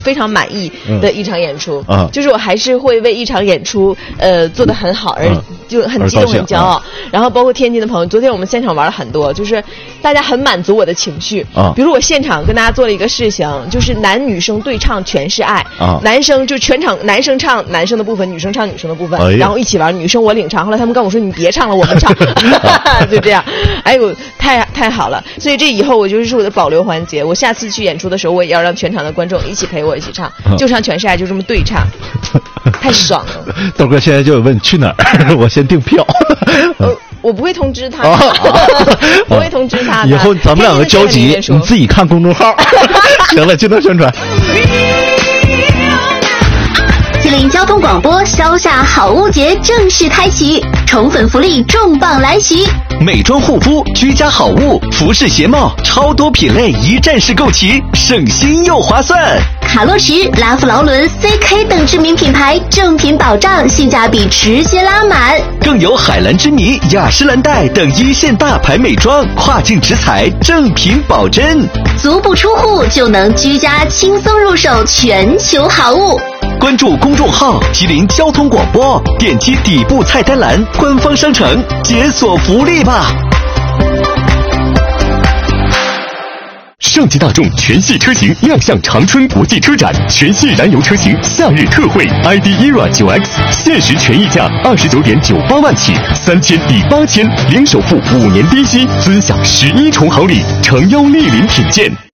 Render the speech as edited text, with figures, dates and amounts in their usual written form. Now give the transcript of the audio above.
非常满意的一场演出，就是我还是会为一场演出做得很好而就很激动很骄傲。然后包括天津的朋友，昨天我们现场玩了很多，就是大家很满足我的情绪比如我现场跟大家做了一个事情，就是男女生对唱全是爱男生就全场男生唱男生的部分，女生唱女生的部分，然后一起玩，女生我领唱。后来他们跟我说你别唱了，我们唱就这样。哎呦，太好了。所以这以后我就是我的保留环节，我下次去演出的时候我也要让全场的观众一起陪我一起唱，就唱全是爱，就这么对唱，太爽了。 豆哥现在就问去哪儿我先订票我不会通知他不会通知他的。 以后咱们两个交集你自己看公众号行了，就能宣传。 吉林交通广播消夏好物节正式开启，宠粉福利重磅来袭， 美妆护肤、居家好物、服饰鞋帽，超多品类一站式购齐，省心又划算。 卡洛驰、拉夫劳伦、CK 等知名品牌正品保障，性价比直接拉满。 更有海蓝之谜、雅诗兰黛等一线大牌美妆，跨境直采，正品保真。 足不出户就能居家轻松入手全球好物。 关注公众号吉林交通广播，点击底部菜单栏官方商城解锁福利吧。 上汽大众全系车型亮相长春国际车展，全系燃油车型夏日特惠 ，ID ERA 9X 限时权益价29.98万起，3000抵8000，零首付，5年低息，尊享11重好礼，诚邀莅临品鉴。